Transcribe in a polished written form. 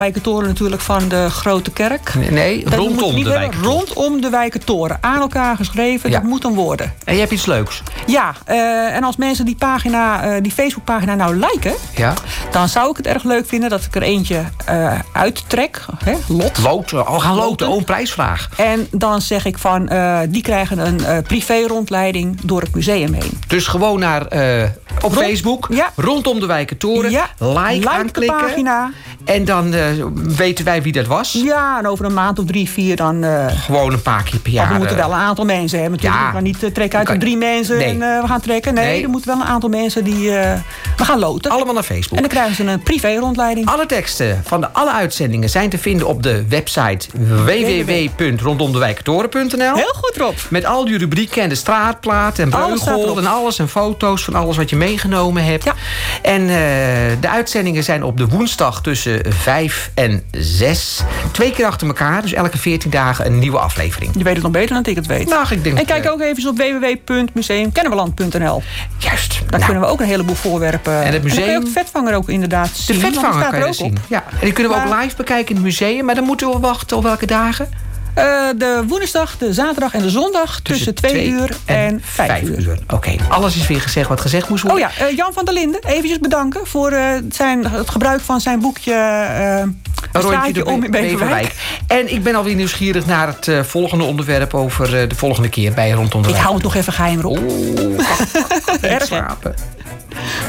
Wijkertoren natuurlijk van de Grote Kerk. Nee, rondom de Wijkertoren. Rondom de Wijkertoren. Aan elkaar geschreven, dat moet dan worden. En je hebt iets leuks. Ja, en als mensen die Facebookpagina nou liken... Ja. Dan zou ik het erg leuk vinden dat ik er eentje uittrek. Gaan loten, een prijsvraag. En dan zeg ik van, die krijgen een privé-rondleiding door het museum heen. Dus gewoon naar op Facebook, rondom de Wijkertoren, like aanklikken. De pagina. En dan weten wij wie dat was. Ja, en over een maand of 3, 4 dan... gewoon een paar keer per jaar. We moeten wel een aantal mensen hebben. Natuurlijk. We gaan niet trekken uit 3 mensen en we gaan trekken. Nee, er moeten wel een aantal mensen die... we gaan loten. Allemaal naar Facebook. En dan krijgen ze een privé-rondleiding. Alle teksten van alle uitzendingen zijn te vinden op de website www.rondomdewijkertoren.nl. Heel goed, Rob. Met al die rubrieken en de straatplaat en Breugel en alles. En foto's van alles wat je meegenomen hebt. Ja. En de uitzendingen zijn op de woensdag tussen 5 en 6. 2 keer achter elkaar. Dus elke 14 dagen een nieuwe aflevering. Je weet het nog beter dan ik het weet. Nou, ik denk en kijk ook even op www.museumkennemerland.nl. Juist. Daar kunnen we ook een heleboel voorwerpen. En het museum... En dan kun je ook de vetvanger ook inderdaad zien. De vetvanger kan je zien. Ja. En die kunnen we ook live bekijken in het museum. Maar dan moeten we wachten op welke dagen? De woensdag, de zaterdag en de zondag tussen 2 uur en 5 uur. Oké, alles is weer gezegd wat gezegd moest worden. Oh ja, Jan van der Linden, eventjes bedanken voor het gebruik van zijn boekje... Een rondje om in Beverwijk. En ik ben alweer nieuwsgierig naar het volgende onderwerp over de volgende keer bij Rondom de Wijk. Ik hou het nog even geheim, Rob. Erg slapen.